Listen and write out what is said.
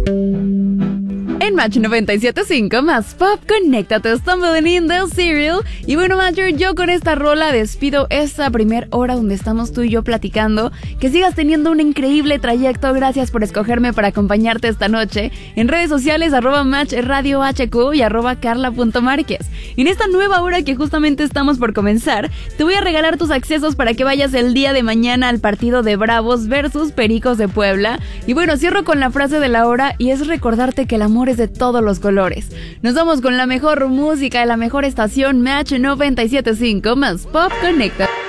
En Match 97.5 más pop, conéctate, Stumbling in the Serial. Y bueno, Matcher, yo con esta rola despido esta primera hora donde estamos tú y yo platicando. Que sigas teniendo un increíble trayecto. Gracias por escogerme para acompañarte esta noche. En redes sociales, @Match Radio HQ y @Carla.Márquez. En esta nueva hora que justamente estamos por comenzar, te voy a regalar tus accesos para que vayas el día de mañana al partido de Bravos versus Pericos de Puebla. Y bueno, cierro con la frase de la hora y es recordarte que el amor es de todos los colores. Nos vamos con la mejor música de la mejor estación, Match 97.5 más Pop Conecta.